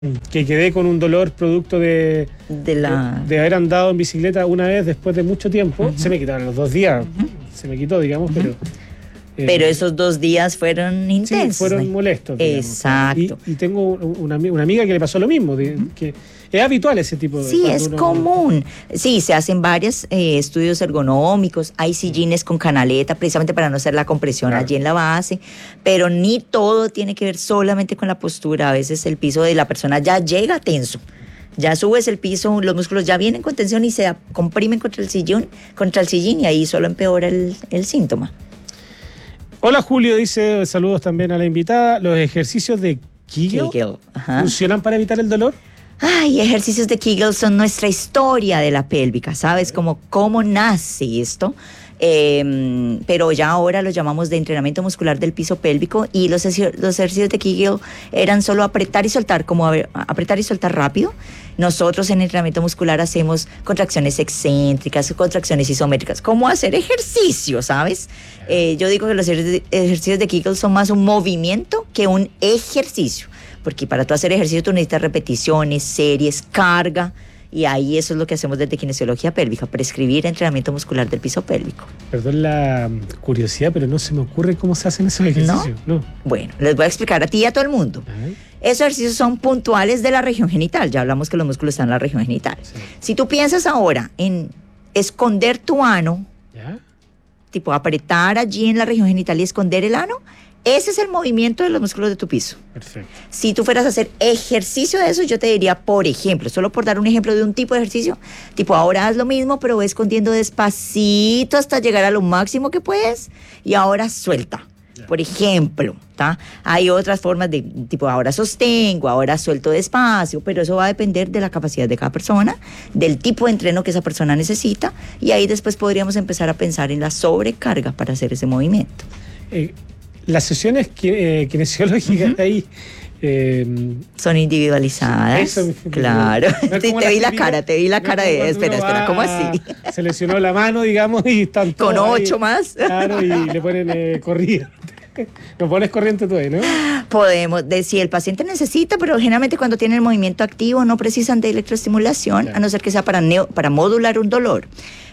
que quedé con un dolor producto de haber andado en bicicleta una vez después de mucho tiempo. Se me quitaron los 2 días, se me quitó, digamos, pero esos 2 días fueron intensos. Sí, fueron molestos, digamos. Exacto. Y tengo una amiga que le pasó lo mismo, que es habitual ese tipo de... Sí, es común. Sí, se hacen varios estudios ergonómicos, hay sillines con canaleta, precisamente para no hacer la compresión allí en la base, pero ni todo tiene que ver solamente con la postura. A veces el piso de la persona ya llega tenso. Ya subes el piso, los músculos ya vienen con tensión y se comprimen contra el sillín y ahí solo empeora el síntoma. Hola Julio, dice, saludos también a la invitada. ¿Los ejercicios de Kegel funcionan para evitar el dolor? Ay, ejercicios de Kegel son nuestra historia de la pélvica, ¿sabes? Como cómo nace esto. Pero ya ahora lo llamamos de entrenamiento muscular del piso pélvico, y los ejercicios de Kegel eran solo apretar y soltar, como apretar y soltar rápido. Nosotros en entrenamiento muscular hacemos contracciones excéntricas, contracciones isométricas, como hacer ejercicio, ¿sabes? Yo digo que los ejercicios de Kegel son más un movimiento que un ejercicio, porque para tú hacer ejercicio tú necesitas repeticiones, series, carga. Y ahí eso es lo que hacemos desde Kinesiología Pélvica, prescribir entrenamiento muscular del piso pélvico. Perdón la curiosidad, pero no se me ocurre cómo se hacen esos ejercicios. ¿No? Bueno, les voy a explicar a ti y a todo el mundo. Esos ejercicios son puntuales de la región genital. Ya hablamos que los músculos están en la región genital. Sí. Si tú piensas ahora en esconder tu ano, tipo apretar allí en la región genital y esconder el ano, ese es el movimiento de los músculos de tu piso. Perfecto. Si tú fueras a hacer ejercicio de eso, yo te diría, por ejemplo, solo por dar un ejemplo de un tipo de ejercicio, tipo ahora haz lo mismo, pero ve escondiendo despacito hasta llegar a lo máximo que puedes y ahora suelta. Por ejemplo, ¿tá? Hay otras formas de tipo ahora sostengo, ahora suelto despacio, pero eso va a depender de la capacidad de cada persona, del tipo de entreno que esa persona necesita, y ahí después podríamos empezar a pensar en la sobrecarga para hacer ese movimiento. Las sesiones kinesiológicas ahí son individualizadas. Eso, claro. No te vi la cara de espera, ¿cómo así? Se lesionó la mano, digamos, y están todos con 8 más. Claro, y le ponen corriente. ¿No pones corriente tú ahí, no? Podemos decir, el paciente necesita, pero generalmente cuando tiene el movimiento activo no precisan de electroestimulación, a no ser que sea para modular un dolor.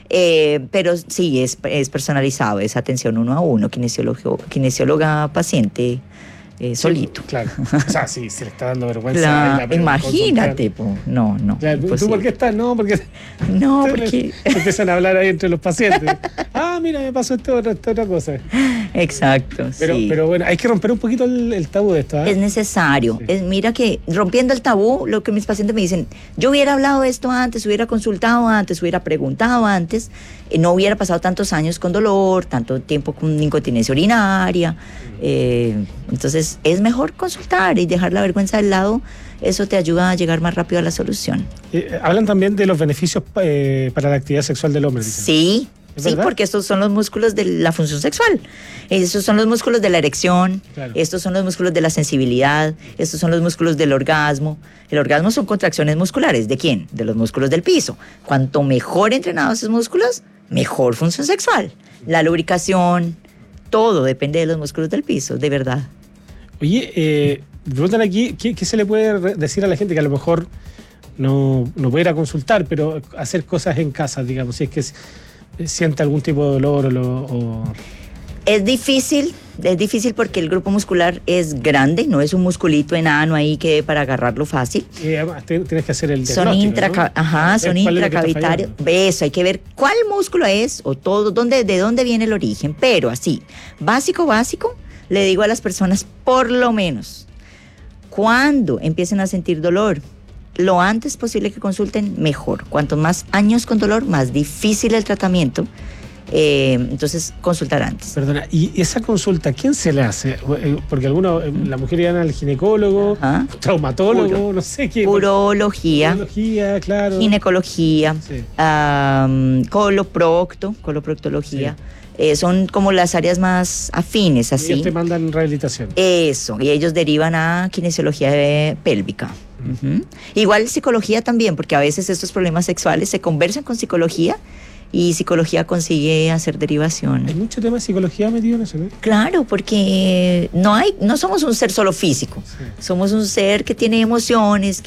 Pero sí, es personalizado, es atención 1 a 1, kinesióloga paciente solito. Claro, o sea, sí, se le está dando vergüenza. Claro, imagínate, no. Claro, ¿tú por qué estás? No, porque empiezan a hablar ahí entre los pacientes. Mira, me pasó esta otra cosa. Exacto, pero bueno, hay que romper un poquito el tabú de esto. Es necesario. Sí. Mira que rompiendo el tabú, lo que mis pacientes me dicen, yo hubiera hablado de esto antes, hubiera consultado antes, hubiera preguntado antes, no hubiera pasado tantos años con dolor, tanto tiempo con incontinencia urinaria. Entonces es mejor consultar y dejar la vergüenza de lado. Eso te ayuda a llegar más rápido a la solución. Hablan también de los beneficios para la actividad sexual del hombre, dicen. Sí, porque estos son los músculos de la función sexual. Estos son los músculos de la erección, estos son los músculos de la sensibilidad, estos son los músculos del orgasmo. El orgasmo son contracciones musculares. ¿De quién? De los músculos del piso. Cuanto mejor entrenados esos músculos, mejor función sexual. La lubricación, todo depende de los músculos del piso, de verdad. Oye, preguntan aquí, ¿qué se le puede decir a la gente que a lo mejor no puede ir a consultar, pero hacer cosas en casa, digamos, si es que siente algún tipo de dolor o... Es difícil porque el grupo muscular es grande, no es un musculito enano ahí que para agarrarlo fácil. Y además tienes que hacer el diagnóstico, son intracavitarios. Eso, hay que ver cuál músculo es o todo, de dónde viene el origen. Pero así, básico, le digo a las personas, por lo menos, cuando empiecen a sentir dolor, lo antes posible que consulten, mejor. Cuanto más años con dolor, más difícil el tratamiento. Entonces, consultar antes. Perdona, ¿y esa consulta quién se le hace? Porque la mujer iban al ginecólogo, traumatólogo, no sé qué. Urología, claro. Ginecología, coloproctología. Son como las áreas más afines, así. Y ellos te mandan rehabilitación. Eso, y ellos derivan a kinesiología pélvica. Igual psicología también, porque a veces estos problemas sexuales se conversan con psicología Y psicología consigue hacer derivación. Hay mucho tema de psicología metido en eso, ¿no? Claro, porque no somos un ser solo físico. Sí. Somos un ser que tiene emociones,